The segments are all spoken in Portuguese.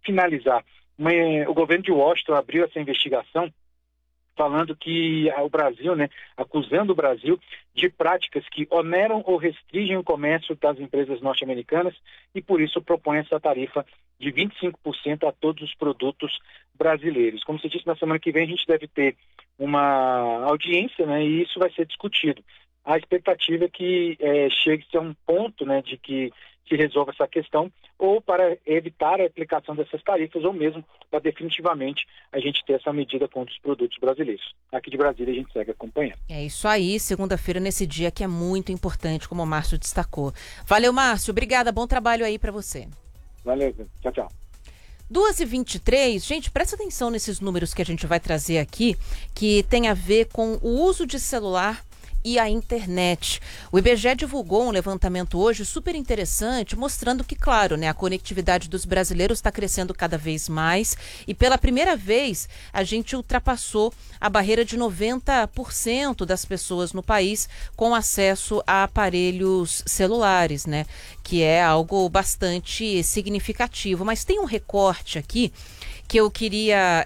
finalizar, o governo de Washington abriu essa investigação falando que o Brasil, acusando o Brasil de práticas que oneram ou restringem o comércio das empresas norte-americanas e, por isso, propõe essa tarifa de 25% a todos os produtos brasileiros. Como você disse, na semana que vem a gente deve ter uma audiência, e isso vai ser discutido. A expectativa é que chegue-se a um ponto, de que se resolva essa questão, ou para evitar a aplicação dessas tarifas, ou mesmo para definitivamente a gente ter essa medida contra os produtos brasileiros. Aqui de Brasília a gente segue acompanhando. É isso aí, segunda-feira nesse dia que é muito importante, como o Márcio destacou. Valeu, Márcio. Obrigada, bom trabalho aí para você. Valeu, tchau, tchau. 2h23, gente, presta atenção nesses números que a gente vai trazer aqui, que tem a ver com o uso de celular e a internet. O IBGE divulgou um levantamento hoje super interessante, mostrando que, claro, a conectividade dos brasileiros está crescendo cada vez mais e pela primeira vez a gente ultrapassou a barreira de 90% das pessoas no país com acesso a aparelhos celulares, que é algo bastante significativo. Mas tem um recorte aqui que eu queria,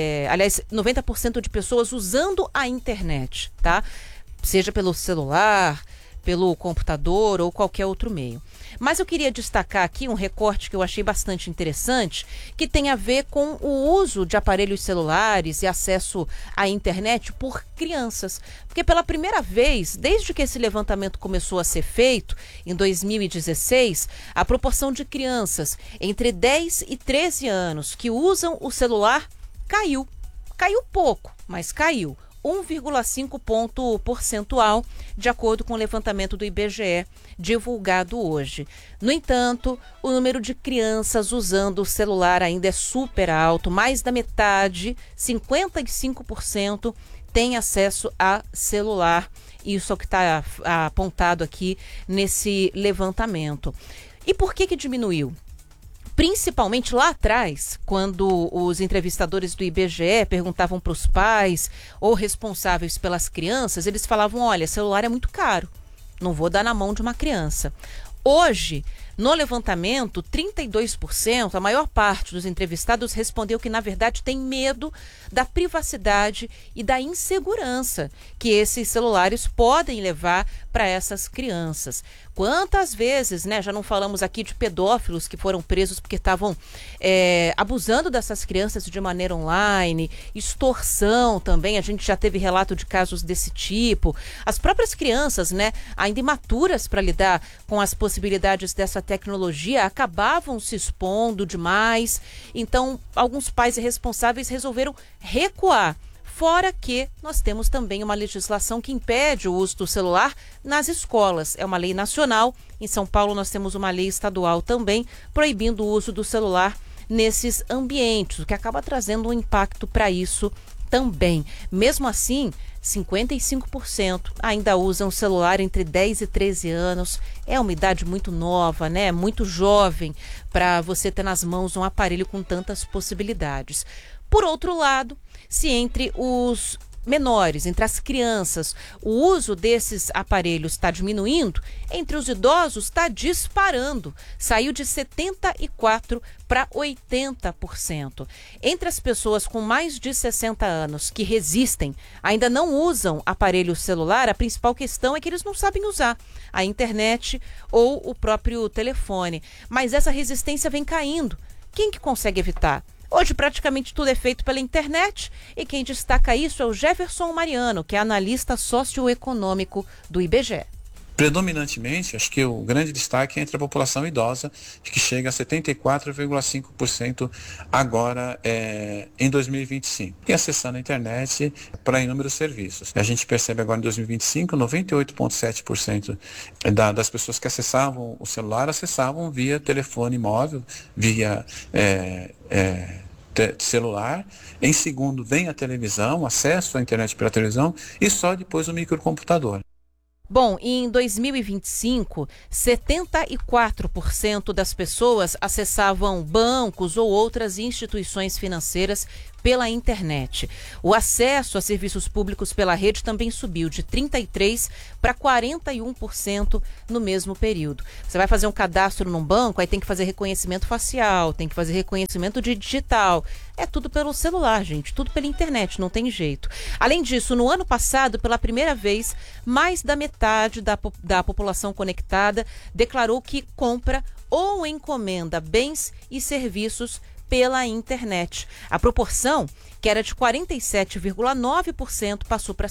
90% de pessoas usando a internet, tá? Seja pelo celular, pelo computador ou qualquer outro meio. Mas eu queria destacar aqui um recorte que eu achei bastante interessante, que tem a ver com o uso de aparelhos celulares e acesso à internet por crianças. Porque pela primeira vez, desde que esse levantamento começou a ser feito, em 2016, a proporção de crianças entre 10 e 13 anos que usam o celular caiu. Caiu pouco, mas caiu. 1,5 ponto percentual, de acordo com o levantamento do IBGE divulgado hoje. No entanto, o número de crianças usando o celular ainda é super alto, mais da metade, 55%, tem acesso a celular. Isso é o que está apontado aqui nesse levantamento. E por que diminuiu? Principalmente lá atrás, quando os entrevistadores do IBGE perguntavam para os pais ou responsáveis pelas crianças, eles falavam, olha, celular é muito caro, não vou dar na mão de uma criança. Hoje, no levantamento, 32%, a maior parte dos entrevistados respondeu que, na verdade, tem medo da privacidade e da insegurança que esses celulares podem levar para essas crianças. Quantas vezes, já não falamos aqui de pedófilos que foram presos porque estavam abusando dessas crianças de maneira online, extorsão também, a gente já teve relato de casos desse tipo. As próprias crianças, ainda imaturas para lidar com as possibilidades dessa tecnologia, acabavam se expondo demais. Então, alguns pais irresponsáveis resolveram recuar. Fora que nós temos também uma legislação que impede o uso do celular nas escolas. É uma lei nacional. Em São Paulo nós temos uma lei estadual também proibindo o uso do celular nesses ambientes, o que acaba trazendo um impacto para isso também. Mesmo assim, 55% ainda usam celular entre 10 e 13 anos. É uma idade muito nova, muito jovem para você ter nas mãos um aparelho com tantas possibilidades. Por outro lado, se entre os menores, entre as crianças, o uso desses aparelhos está diminuindo, entre os idosos está disparando. Saiu de 74% para 80%. Entre as pessoas com mais de 60 anos que resistem, ainda não usam aparelho celular, a principal questão é que eles não sabem usar a internet ou o próprio telefone. Mas essa resistência vem caindo. Quem que consegue evitar? Hoje praticamente tudo é feito pela internet e quem destaca isso é o Jefferson Mariano, que é analista socioeconômico do IBGE. Predominantemente, acho que o grande destaque é entre a população idosa, que chega a 74,5% agora em 2025. E acessando a internet para inúmeros serviços. A gente percebe agora em 2025, 98,7% das pessoas que acessavam o celular, acessavam via telefone móvel, via celular. Em segundo vem a televisão, acesso à internet pela televisão, e só depois o microcomputador. Bom, em 2025, 74% das pessoas acessavam bancos ou outras instituições financeiras pela internet. O acesso a serviços públicos pela rede também subiu de 33% para 41% no mesmo período. Você vai fazer um cadastro num banco, aí tem que fazer reconhecimento facial, tem que fazer reconhecimento de digital. É tudo pelo celular, gente, tudo pela internet, não tem jeito. Além disso, no ano passado, pela primeira vez, mais da metade da população conectada declarou que compra ou encomenda bens e serviços pela internet. A proporção, que era de 47,9%, passou para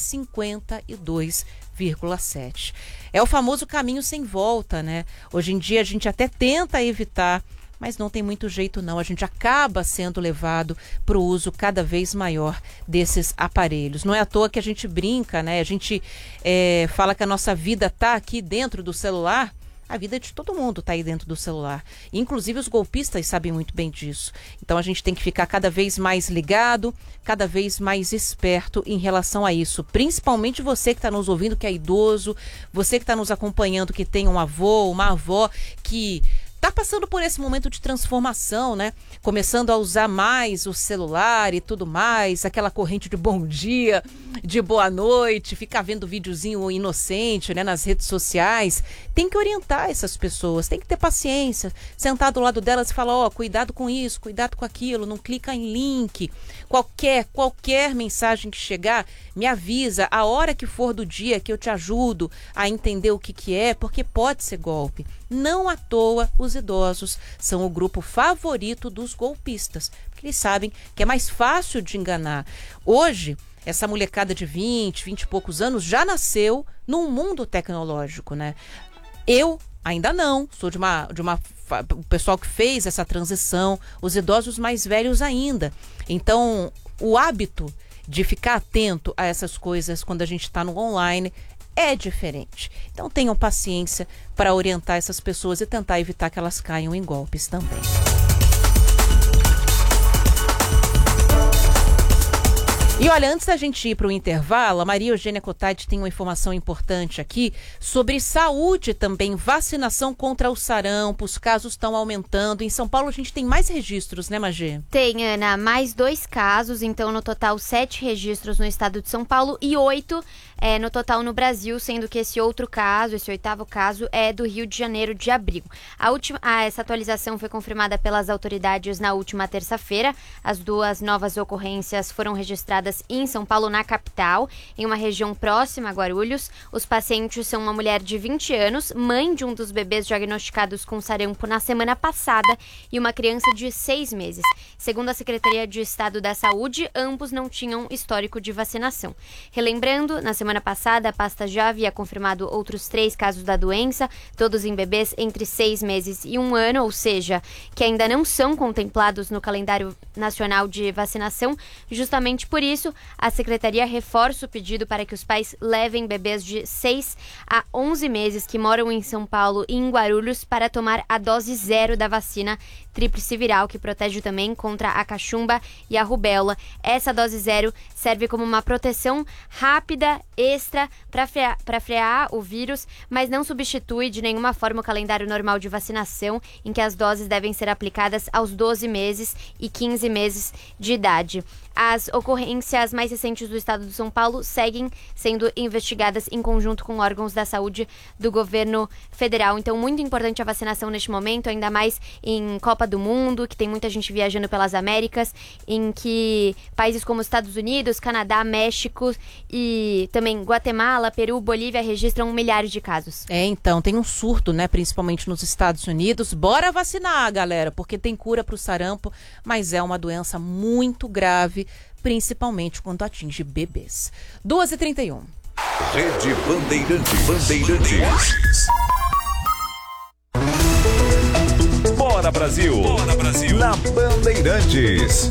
52,7%. É o famoso caminho sem volta, né? Hoje em dia a gente até tenta evitar, mas não tem muito jeito não. A gente acaba sendo levado para o uso cada vez maior desses aparelhos. Não é à toa que a gente brinca, né? A gente fala que a nossa vida está aqui dentro do celular. A vida de todo mundo está aí dentro do celular. Inclusive os golpistas sabem muito bem disso. Então a gente tem que ficar cada vez mais ligado, cada vez mais esperto em relação a isso. Principalmente você que está nos ouvindo, que é idoso, você que está nos acompanhando, que tem um avô, uma avó que está passando por esse momento de transformação, né? Começando a usar mais o celular e tudo mais, aquela corrente de bom dia, de boa noite, ficar vendo videozinho inocente, né, nas redes sociais. Tem que orientar essas pessoas, tem que ter paciência, sentar do lado delas e falar, cuidado com isso, cuidado com aquilo, não clica em link. Qualquer mensagem que chegar, me avisa a hora que for do dia que eu te ajudo a entender o que é, porque pode ser golpe. Não à toa, os idosos são o grupo favorito dos golpistas, porque eles sabem que é mais fácil de enganar. Hoje, essa molecada de 20 e poucos anos já nasceu num mundo tecnológico, né? Eu ainda não, sou de uma o pessoal que fez essa transição, os idosos mais velhos ainda. Então, o hábito de ficar atento a essas coisas quando a gente está no online é diferente. Então tenham paciência para orientar essas pessoas e tentar evitar que elas caiam em golpes também. E olha, antes da gente ir para o intervalo, a Maria Eugênia Cotati tem uma informação importante aqui sobre saúde também, vacinação contra o sarampo, os casos estão aumentando. Em São Paulo a gente tem mais registros, né, Magê? Tem, Ana, mais 2 casos, então no total 7 registros no estado de São Paulo e 8 no total no Brasil, sendo que esse 8º caso é do Rio de Janeiro de Abrigo. Essa atualização foi confirmada pelas autoridades na última terça-feira. As 2 novas ocorrências foram registradas em São Paulo, na capital, em uma região próxima a Guarulhos. Os pacientes são uma mulher de 20 anos, mãe de um dos bebês diagnosticados com sarampo na semana passada e uma criança de 6 meses. Segundo a Secretaria de Estado da Saúde, ambos não tinham histórico de vacinação. Relembrando, na semana passada, a pasta já havia confirmado outros 3 casos da doença, todos em bebês entre 6 meses e 1 ano, ou seja, que ainda não são contemplados no calendário nacional de vacinação. Justamente por isso, a Secretaria reforça o pedido para que os pais levem bebês de 6 a 11 meses que moram em São Paulo e em Guarulhos para tomar a dose 0 da vacina tríplice viral, que protege também contra a cachumba e a rubéola. Essa dose 0 serve como uma proteção rápida, extra, para frear o vírus, mas não substitui de nenhuma forma o calendário normal de vacinação, em que as doses devem ser aplicadas aos 12 meses e 15 meses de idade. As ocorrências mais recentes do estado de São Paulo seguem sendo investigadas em conjunto com órgãos da saúde do governo federal. Então, muito importante a vacinação neste momento, ainda mais em Copa do Mundo, que tem muita gente viajando pelas Américas, em que países como Estados Unidos, Canadá, México e também Guatemala, Peru, Bolívia registram milhares de casos. Então, tem um surto, né, principalmente nos Estados Unidos. Bora vacinar, galera, porque tem cura para o sarampo, mas é uma doença muito grave, principalmente quando atinge bebês. 2h31. Rede Bandeirantes. Bora Brasil! Bora Brasil! Na Bandeirantes.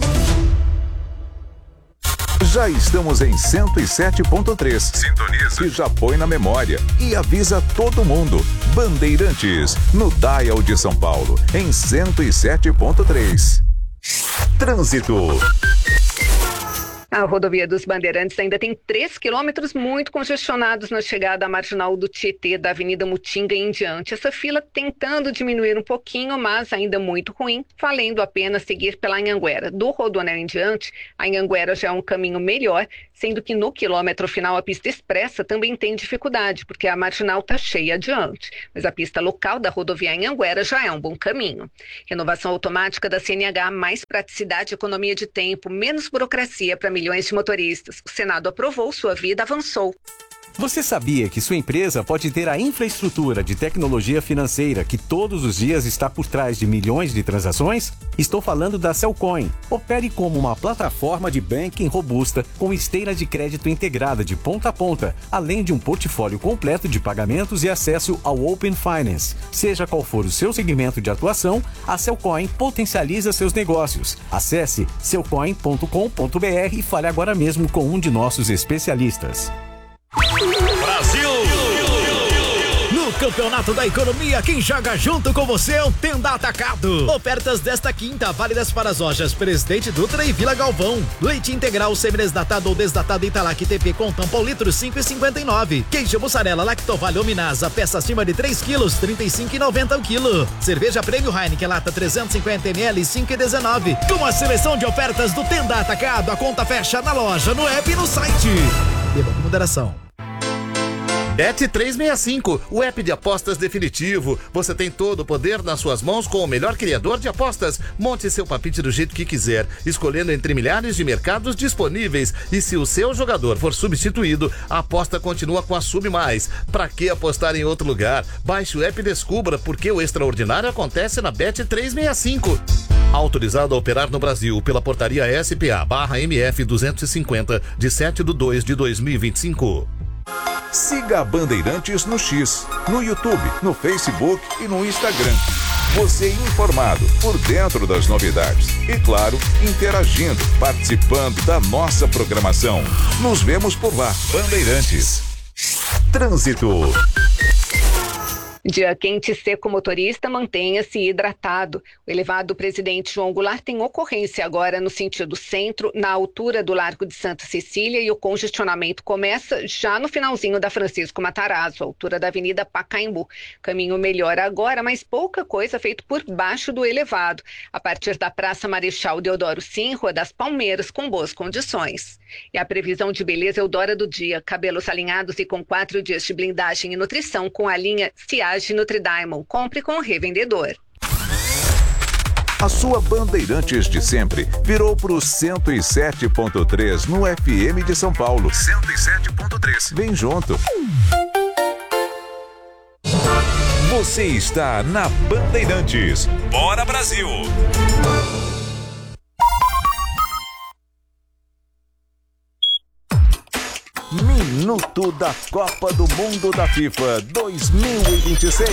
Já estamos em 107.3. Sintoniza. E já põe na memória. E avisa todo mundo. Bandeirantes, no Dial de São Paulo, em 107.3. Trânsito. A rodovia dos Bandeirantes ainda tem 3 quilômetros muito congestionados na chegada à marginal do Tietê, da Avenida Mutinga em diante. Essa fila tentando diminuir um pouquinho, mas ainda muito ruim, valendo a pena seguir pela Anhanguera. Do Rodoanel em diante, a Anhanguera já é um caminho melhor, sendo que no quilômetro final a pista expressa também tem dificuldade, porque a marginal está cheia adiante. Mas a pista local da rodovia Anhanguera já é um bom caminho. Renovação automática da CNH, mais praticidade, economia de tempo, menos burocracia para milhões de motoristas. O Senado aprovou, sua vida avançou. Você sabia que sua empresa pode ter a infraestrutura de tecnologia financeira que todos os dias está por trás de milhões de transações? Estou falando da Cellcoin. Opere como uma plataforma de banking robusta com esteira de crédito integrada de ponta a ponta, além de um portfólio completo de pagamentos e acesso ao Open Finance. Seja qual for o seu segmento de atuação, a Cellcoin potencializa seus negócios. Acesse cellcoin.com.br e fale agora mesmo com um de nossos especialistas. Brasil! No Campeonato da Economia, quem joga junto com você é o Tenda Atacado. Ofertas desta quinta, válidas para as lojas Presidente Dutra e Vila Galvão. Leite integral semi-desnatado ou desnatado Italac TP com tampa litro 5,59. Queijo mussarela Lactovale Minasa, peça acima de 3 quilos, 35,90 o quilo. Cerveja Prêmio Heineken lata 350 ml, 5,19. Com a seleção de ofertas do Tenda Atacado, a conta fecha na loja, no app e no site. Beba com moderação. Bet365, o app de apostas definitivo. Você tem todo o poder nas suas mãos com o melhor criador de apostas. Monte seu palpite do jeito que quiser, escolhendo entre milhares de mercados disponíveis. E se o seu jogador for substituído, a aposta continua com a Sub+. Pra que apostar em outro lugar? Baixe o app e descubra porque o extraordinário acontece na Bet365. Autorizado a operar no Brasil pela portaria SPA/MF 250 de 7/2/2025. Siga a Bandeirantes no X, no YouTube, no Facebook e no Instagram. Você informado, por dentro das novidades e, claro, interagindo, participando da nossa programação. Nos vemos por lá. Bandeirantes. Trânsito. Dia quente e seco, motorista, mantenha-se hidratado. O elevado Presidente João Goulart tem ocorrência agora no sentido centro, na altura do Largo de Santa Cecília, e o congestionamento começa já no finalzinho da Francisco Matarazzo, altura da Avenida Pacaembu. Caminho melhora agora, mas pouca coisa feito por baixo do elevado. A partir da Praça Marechal Deodoro Sim, Rua das Palmeiras, com boas condições. E a previsão de beleza Eudora do dia, cabelos alinhados e com 4 dias de blindagem e nutrição com a linha Ciage Nutridiamond. Compre com o revendedor. A sua Bandeirantes de sempre virou pro 107.3 no FM de São Paulo. 107.3. Vem junto. Você está na Bandeirantes. Bora Brasil! Minuto da Copa do Mundo da FIFA 2026.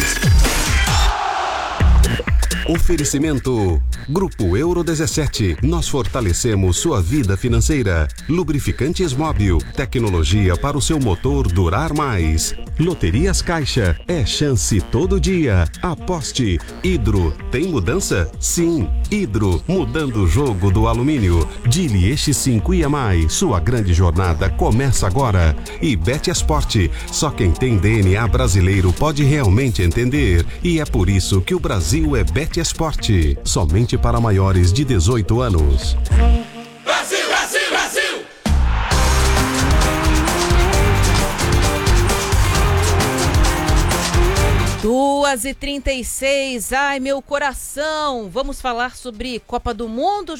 Oferecimento Grupo Euro 17. Nós fortalecemos sua vida financeira. Lubrificantes Móbil. Tecnologia para o seu motor durar mais. Loterias Caixa. É chance todo dia. Aposte. Hidro. Tem mudança? Sim. Hidro. Mudando o jogo do alumínio. Dili X5 IMI. Sua grande jornada começa agora. E Betesporte. Só quem tem DNA brasileiro pode realmente entender. E é por isso que o Brasil é Betesporte. Somente para maiores de 18 anos. Brasil, Brasil, Brasil! Duas e 36, ai meu coração, vamos falar sobre Copa do Mundo,